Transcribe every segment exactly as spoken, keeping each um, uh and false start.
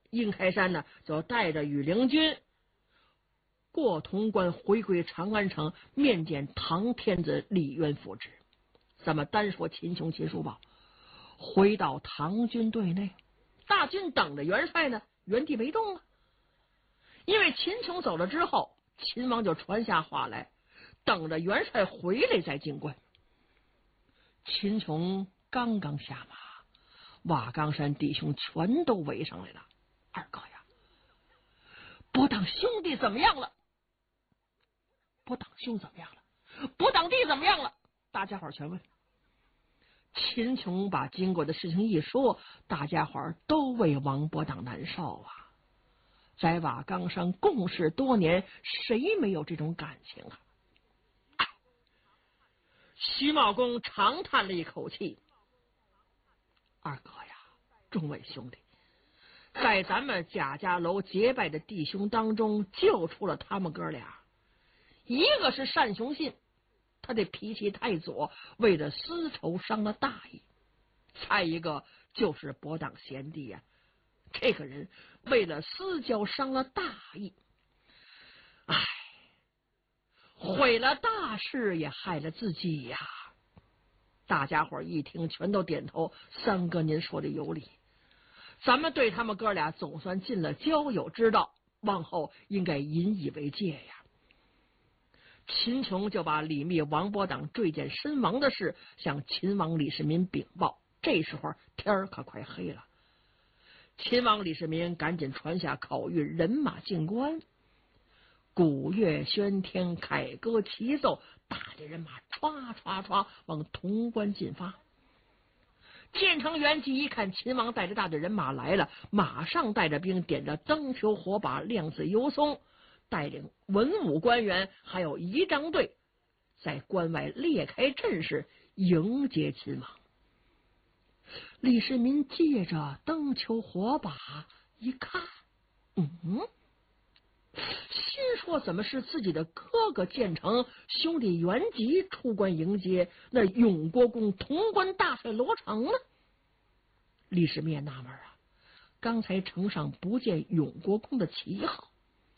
殷开山呢就带着羽灵军过潼关，回归长安城，面见唐天子李渊复旨。咱们单说秦琼、秦叔宝，回到唐军队内，大军等着元帅呢，原地没动啊。因为秦琼走了之后，秦王就传下话来，等着元帅回来再进关。秦琼刚刚下马，瓦岗山弟兄全都围上来了。二哥呀，不当兄弟怎么样了？不当兄怎么样了？不当弟怎么样了？大家伙全问。秦琼把经过的事情一说，大家伙都为王伯当难受啊。在瓦岗山共事多年，谁没有这种感情啊？徐茂公长叹了一口气：“二哥呀，众位兄弟，在咱们贾家楼结拜的弟兄当中，就出了他们哥俩。一个是单雄信，他的脾气太左，为了私仇伤了大义；再一个就是伯当贤弟呀、啊，这个人为了私交伤了大义，唉，毁了大事也害了自己呀。”大家伙一听，全都点头：“三哥，您说的有理，咱们对他们哥俩总算尽了交友之道，往后应该引以为戒呀。”秦琼就把李密、王伯当坠剑身亡的事向秦王李世民禀报。这时候天儿可快黑了，秦王李世民赶紧传下考谕，人马进关。鼓乐喧天，凯歌齐奏，大队人马唰唰唰往潼关进发。建成元吉一看秦王带着大队人马来了，马上带着兵，点着灯球火把，亮子游松，带领文武官员还有仪仗队，在关外列开阵势迎接秦王。李世民借着灯球火把一看，嗯，心说怎么是自己的哥哥建成兄弟元吉出关迎接那永国公潼关大帅罗成呢？李世民也纳闷啊，刚才城上不见永国公的旗号。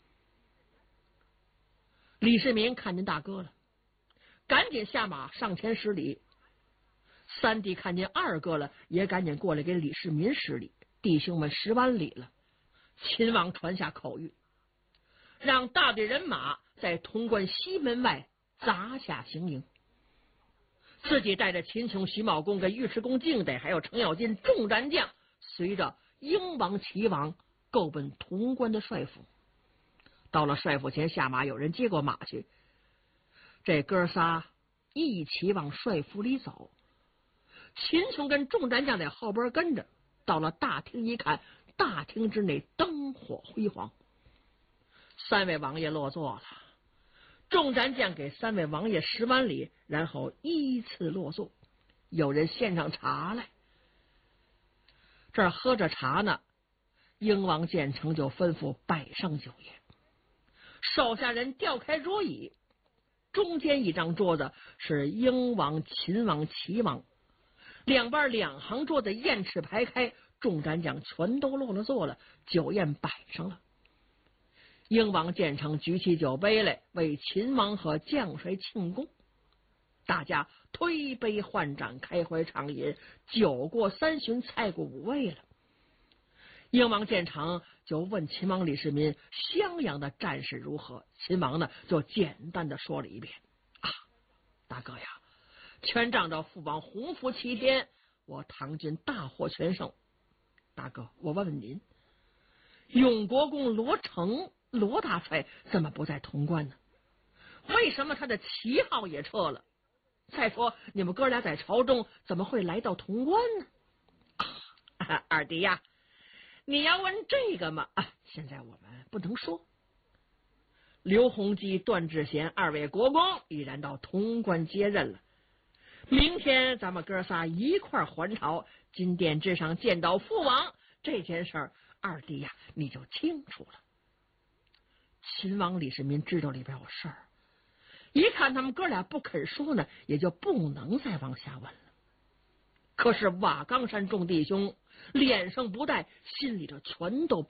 李世民看见大哥了，赶紧下马上前施礼。三弟看见二哥了，也赶紧过来给李世民施礼。弟兄们十完礼了。秦王传下口谕，让大队人马在潼关西门外砸下行营，自己带着秦琼、徐茂公跟尉迟恭敬德还有程咬金众战将，随着英王、齐王够奔潼关的帅府。到了帅府前下马，有人接过马去，这哥仨一起往帅府里走。秦琼跟众战将在后边跟着，到了大厅一看，大厅之内灯火辉煌。三位王爷落座了，众战将给三位王爷施完礼，然后依次落座。有人献上茶来，这儿喝着茶呢，英王建成就吩咐摆上酒宴。手下人调开桌椅，中间一张桌子是英王、秦王、齐王，两边两行桌子雁翅排开，众战将全都落了座了，酒宴摆上了。英王建成举起酒杯来为秦王和将帅庆功，大家推杯换盏，开怀畅饮，酒过三巡，菜过五味了。英王建成就问秦王李世民襄阳的战事如何，秦王呢就简单的说了一遍。啊，大哥呀，全仗着父王洪福齐天，我唐军大获全胜。大哥，我问问您，永国公罗成罗大帅怎么不在潼关呢？为什么他的旗号也撤了？再说你们哥俩在朝中怎么会来到潼关呢？啊，二弟呀，你要问这个吗？啊，现在我们不能说。刘洪基、段志贤二位国公已然到潼关接任了，明天咱们哥仨一块还朝，金殿之上见到父王，这件事儿，二弟呀，你就清楚了。秦王李世民知道里边有事儿，一看他们哥俩不肯说呢，也就不能再往下问了。可是瓦岗山众弟兄脸上不带，心里头全都